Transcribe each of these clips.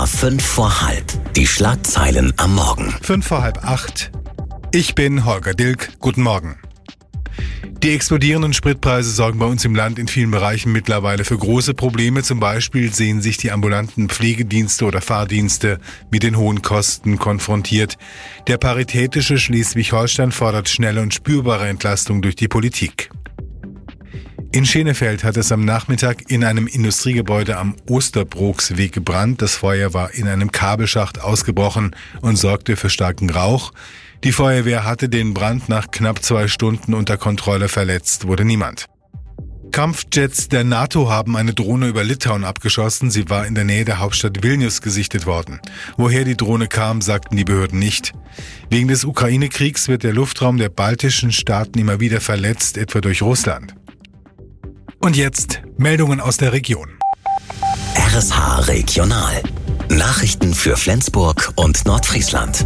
5 vor halb. Die Schlagzeilen am Morgen. 7:55. Ich bin Holger Dilk. Guten Morgen. Die explodierenden Spritpreise sorgen bei uns im Land in vielen Bereichen mittlerweile für große Probleme. Zum Beispiel sehen sich die ambulanten Pflegedienste oder Fahrdienste mit den hohen Kosten konfrontiert. Der Paritätische Schleswig-Holstein fordert schnelle und spürbare Entlastung durch die Politik. In Schenefeld hat es am Nachmittag in einem Industriegebäude am Osterbroksweg gebrannt. Das Feuer war in einem Kabelschacht ausgebrochen und sorgte für starken Rauch. Die Feuerwehr hatte den Brand nach knapp 2 Stunden unter Kontrolle. Verletzt wurde niemand. Kampfjets der NATO haben eine Drohne über Litauen abgeschossen. Sie war in der Nähe der Hauptstadt Vilnius gesichtet worden. Woher die Drohne kam, sagten die Behörden nicht. Wegen des Ukraine-Kriegs wird der Luftraum der baltischen Staaten immer wieder verletzt, etwa durch Russland. Und jetzt Meldungen aus der Region. RSH Regional. Nachrichten für Flensburg und Nordfriesland.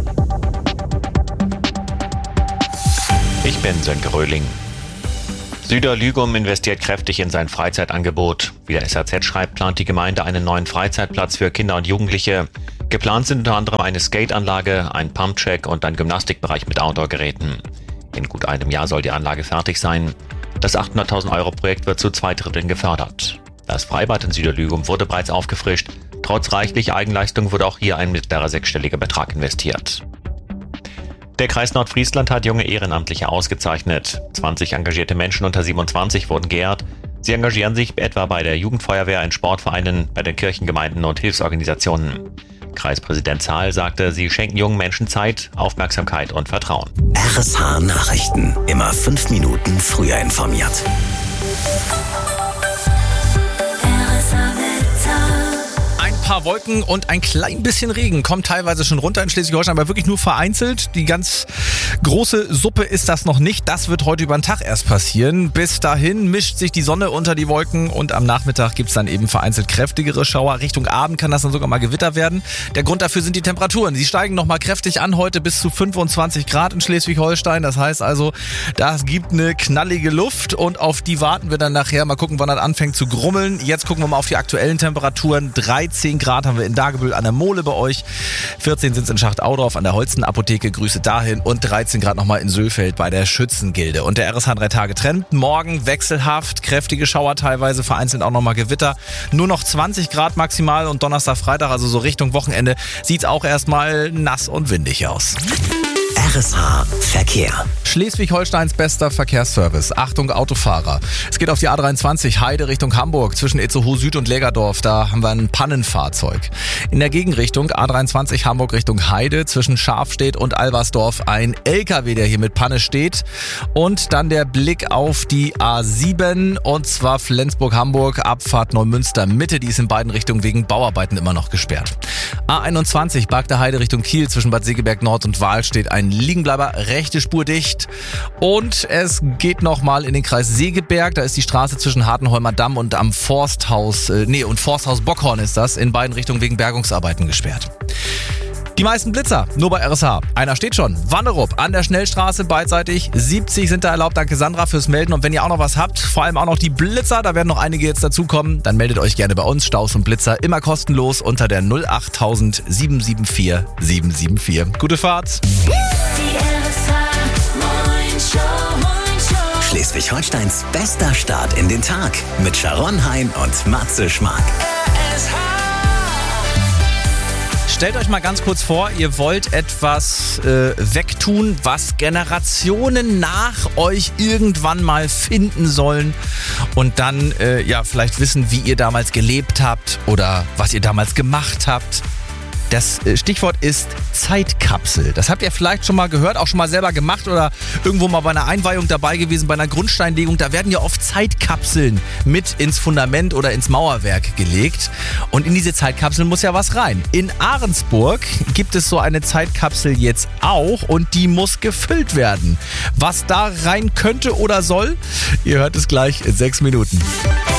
Ich bin Sönke Röhling. Süderlügum investiert kräftig in sein Freizeitangebot. Wie der SAZ schreibt, plant die Gemeinde einen neuen Freizeitplatz für Kinder und Jugendliche. Geplant sind unter anderem eine Skateanlage, ein Pumptrack und ein Gymnastikbereich mit Outdoor-Geräten. In gut einem Jahr soll die Anlage fertig sein. Das 800.000 € Projekt wird zu 2/3 gefördert. Das Freibad in Süderlügum wurde bereits aufgefrischt. Trotz reichlicher Eigenleistung wurde auch hier ein mittlerer 6-stelliger Betrag investiert. Der Kreis Nordfriesland hat junge Ehrenamtliche ausgezeichnet. 20 engagierte Menschen unter 27 wurden geehrt. Sie engagieren sich etwa bei der Jugendfeuerwehr, in Sportvereinen, bei den Kirchengemeinden und Hilfsorganisationen. Kreispräsident Zahl sagte, sie schenken jungen Menschen Zeit, Aufmerksamkeit und Vertrauen. RSH Nachrichten. Immer 5 Minuten früher informiert. Ein paar Wolken und ein klein bisschen Regen kommt teilweise schon runter in Schleswig-Holstein, aber wirklich nur vereinzelt. Die ganz große Suppe ist das noch nicht. Das wird heute über den Tag erst passieren. Bis dahin mischt sich die Sonne unter die Wolken und am Nachmittag gibt es dann eben vereinzelt kräftigere Schauer. Richtung Abend kann das dann sogar mal Gewitter werden. Der Grund dafür sind die Temperaturen. Sie steigen nochmal kräftig an, heute bis zu 25 Grad in Schleswig-Holstein. Das heißt also, das gibt eine knallige Luft und auf die warten wir dann nachher. Mal gucken, wann das anfängt zu grummeln. Jetzt gucken wir mal auf die aktuellen Temperaturen. 13 Grad haben wir in Dagebüll an der Mole bei euch. 14 sind es in Schacht-Audorf an der Holsten-Apotheke. Grüße dahin. Und 13 Grad nochmal in Sölfeld bei der Schützengilde. Und der RSH 3-Tage-Trend. Morgen wechselhaft, kräftige Schauer teilweise, vereinzelt auch nochmal Gewitter. Nur noch 20 Grad maximal und Donnerstag, Freitag, also so Richtung Wochenende, sieht es auch erstmal nass und windig aus. RSH Verkehr. Schleswig-Holsteins bester Verkehrsservice. Achtung Autofahrer. Es geht auf die A23 Heide Richtung Hamburg zwischen Itzehoe Süd und Lägerdorf. Da haben wir ein Pannenfahrzeug. In der Gegenrichtung A23 Hamburg Richtung Heide zwischen Scharfstedt und Albersdorf ein LKW, der hier mit Panne steht. Und dann der Blick auf die A7 und zwar Flensburg-Hamburg Abfahrt Neumünster Mitte. Die ist in beiden Richtungen wegen Bauarbeiten immer noch gesperrt. A21 Bagde Heide Richtung Kiel zwischen Bad Segeberg Nord und Wahl steht ein Liegenbleiber, rechte Spur dicht. Und es geht nochmal in den Kreis Segeberg. Da ist die Straße zwischen Hartenholmer Damm und am Forsthaus Bockhorn ist das, in beiden Richtungen wegen Bergungsarbeiten gesperrt. Die meisten Blitzer, nur bei RSH. Einer steht schon. Wannerup an der Schnellstraße beidseitig. 70 sind da erlaubt. Danke Sandra fürs Melden. Und wenn ihr auch noch was habt, vor allem auch noch die Blitzer, da werden noch einige jetzt dazukommen, dann meldet euch gerne bei uns. Staus und Blitzer immer kostenlos unter der 08000 774 774. Gute Fahrt. Schleswig-Holsteins bester Start in den Tag mit Sharon Hein und Matze Schmark. Stellt euch mal ganz kurz vor, ihr wollt etwas wegtun, was Generationen nach euch irgendwann mal finden sollen und dann vielleicht wissen, wie ihr damals gelebt habt oder was ihr damals gemacht habt. Das Stichwort ist Zeitkapsel. Das habt ihr vielleicht schon mal gehört, auch schon mal selber gemacht oder irgendwo mal bei einer Einweihung dabei gewesen, bei einer Grundsteinlegung. Da werden ja oft Zeitkapseln mit ins Fundament oder ins Mauerwerk gelegt. Und in diese Zeitkapsel muss ja was rein. In Ahrensburg gibt es so eine Zeitkapsel jetzt auch und die muss gefüllt werden. Was da rein könnte oder soll, ihr hört es gleich in 6 Minuten.